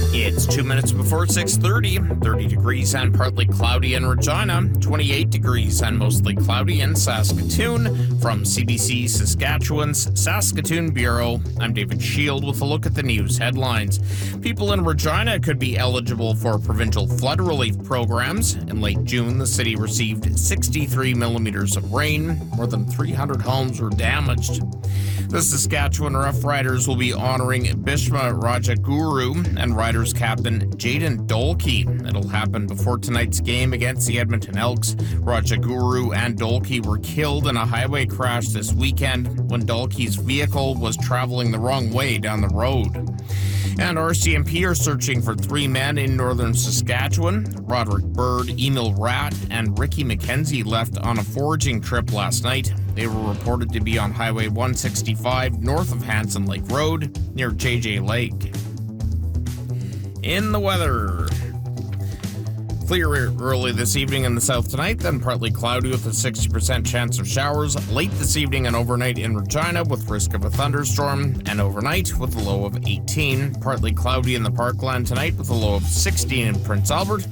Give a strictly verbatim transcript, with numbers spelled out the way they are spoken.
It's two minutes before six thirty, thirty degrees and partly cloudy in Regina, twenty-eight degrees and mostly cloudy in Saskatoon. From C B C Saskatchewan's Saskatoon Bureau, I'm David Shield with a look at the news headlines. People in Regina could be eligible for provincial flood relief programs. In late June, the city received sixty-three millimeters of rain. More than three hundred homes were damaged. The Saskatchewan Rough Riders will be honoring Bhishma Rajaguru and Riders captain Jayden Dolkey. It'll happen before tonight's game against the Edmonton Elks. Rajaguru and Dolkey were killed in a highway crash this weekend when Dolkey's vehicle was traveling the wrong way down the road. And R C M P are searching for three men in northern Saskatchewan. Roderick Bird, Emil Ratt, and Ricky McKenzie left on a foraging trip last night. They were reported to be on Highway one sixty-five north of Hanson Lake Road near J J Lake. In the weather. Clear early this evening in the south tonight, then partly cloudy with a sixty percent chance of showers late this evening and overnight in Regina with risk of a thunderstorm, and overnight with a low of eighteen. Partly cloudy in the Parkland tonight with a low of sixteen in Prince Albert.